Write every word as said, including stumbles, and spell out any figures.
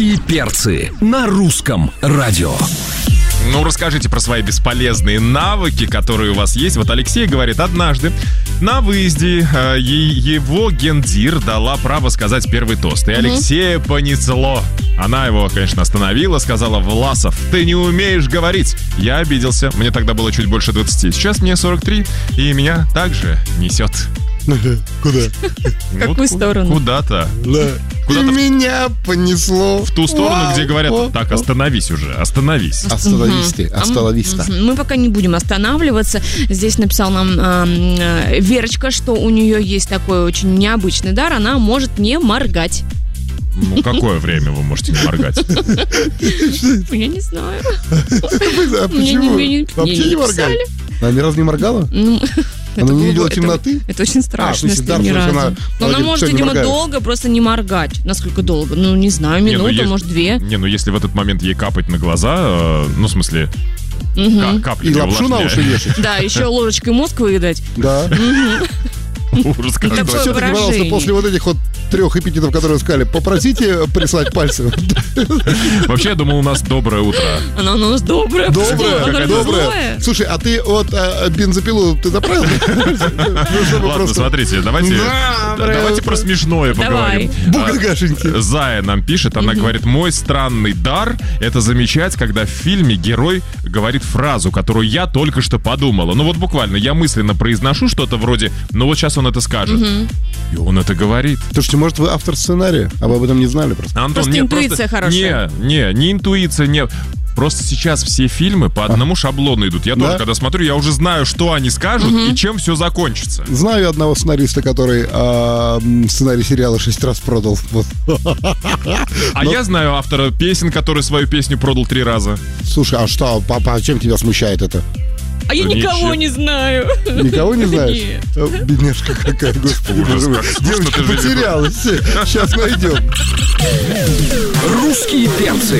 «Русские перцы» на русском радио. Ну, расскажите про свои бесполезные навыки, которые у вас есть. Вот Алексей говорит, однажды на выезде э, его гендир дала право сказать первый тост. И Алексея mm-hmm. понесло. Она его, конечно, остановила, сказала: «Власов, ты не умеешь говорить». Я обиделся. Мне тогда было чуть больше двадцати. Сейчас мне сорок три, и меня также несет. Куда? В какую сторону? Куда-то. Да. Куда-то И меня понесло. В ту сторону, где говорят: так, остановись уже, остановись. Остановись ты, остановись. Мы пока не будем останавливаться. Здесь написал нам э, Верочка, что у нее есть такой очень необычный дар. Она может не моргать. Ну, какое время вы можете не моргать? Я не знаю. А почему? Вообще не моргали? Она ни разу не моргала? Она не видела темноты? Это очень страшно, если ни разу. Но она может, видимо, долго просто не моргать. Насколько долго? Ну, не знаю, минуту, может, две. Не, ну если в этот момент ей капать на глаза, ну, в смысле... Капли и лапшу на уши вешать. Да, еще ложечкой мозг выедать. Да. Ужас какой. Все-таки, пожалуйста, после вот этих вот трех эпитетов, которые сказали, попросите прислать пальцы. Вообще, я думал, у нас доброе утро. Оно у нас доброе. Доброе, доброе. Слушай, а ты вот бензопилу ты заправил? Ладно, смотрите, давайте давайте про смешное поговорим. Бугагашеньки. Зая нам пишет, она говорит: мой странный дар — это замечать, когда в фильме герой говорит фразу, которую я только что подумала. Ну вот буквально, я мысленно произношу что-то вроде: ну вот сейчас он это скажет. И он это говорит. Слушайте, может, вы автор сценария, а вы об этом не знали просто? Антон, просто нет, интуиция просто... хорошая. Не, не, не интуиция, не... Просто сейчас все фильмы по одному а. шаблону идут. Я да? тоже, когда смотрю, я уже знаю, что они скажут угу. и чем все закончится. Знаю одного сценариста, который э, сценарий сериала шесть раз продал. Вот. А Но... я знаю автора песен, который свою песню продал три раза. Слушай, а что, папа, чем тебя смущает это? А я да никого ничего. не знаю. Никого не знаешь? Нет. Бедняжка какая, господи. Ужас, как девочка потерялась. Сейчас найдем. «Русские перцы»